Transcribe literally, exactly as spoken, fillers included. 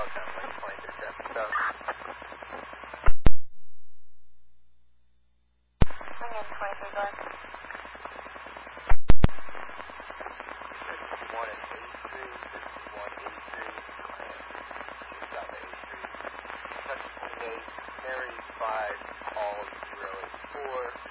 Okay, like twenty to seven. So. Bring in twenty-three, go ahead. fifty-one and eighty-three, fifty-one, eighty-three, and we've got the eighty-three. Touch twenty-eight, Mary five, all zero eight four.